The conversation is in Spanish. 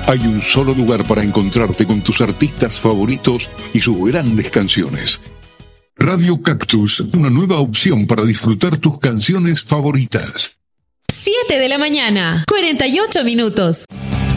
Hay un solo lugar para encontrarte con tus artistas favoritos y sus grandes canciones. Radio Cactus, una nueva opción para disfrutar tus canciones favoritas. 7 de la mañana, 48 minutos.